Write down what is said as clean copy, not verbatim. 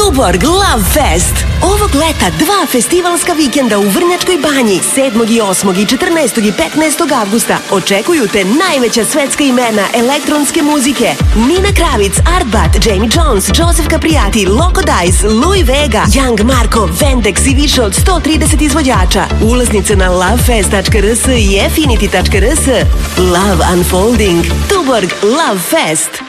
Tuborg Love Fest. Ovog leta 2 festivalska vikenda u Vrnjačkoj banji 7. i 8. i 14. i 15. avgusta očekuju te najveća svetska imena elektronske muzike: Nina Kravic, Artbat, Jamie Jones, Joseph Capriati, Loco Dice, Louis Vega, Young Marko, Vendex i više od 130 izvođača. Ulaznice na lovefest.rs i affinity.rs. Love Unfolding. Tuborg Love Fest.